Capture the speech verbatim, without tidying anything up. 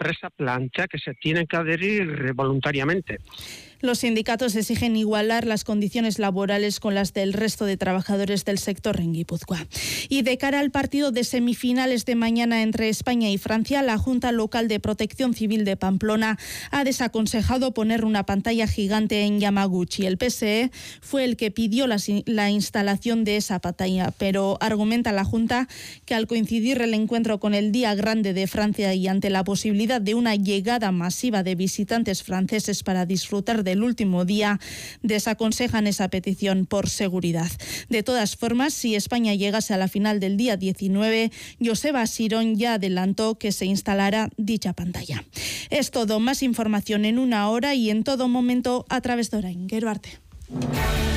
empresa plantea que se tienen que adherir voluntariamente. Los sindicatos exigen igualar las condiciones laborales con las del resto de trabajadores del sector en Guipúzcoa. Y de cara al partido de semifinales de mañana entre España y Francia, la Junta Local de Protección Civil de Pamplona ha desaconsejado poner una pantalla gigante en Yamaguchi. El P S E fue el que pidió la, la instalación de esa pantalla, pero argumenta la Junta que al coincidir el encuentro con el Día Grande de Francia y ante la posibilidad de una llegada masiva de visitantes franceses para disfrutar de el último día, desaconsejan esa petición por seguridad. De todas formas, si España llegase a la final del día diecinueve, Joseba Sirón ya adelantó que se instalará dicha pantalla. Es todo. Más información en una hora y en todo momento a través de Orain. Gero arte.